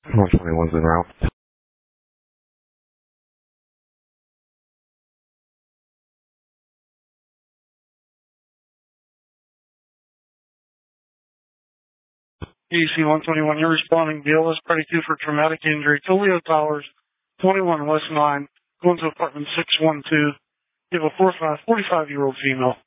121's en route. EC 121, you're responding. BLS Party 2 for traumatic injury. Toledo Towers, 21 West 9, going to apartment 612. You have a 45-year-old female.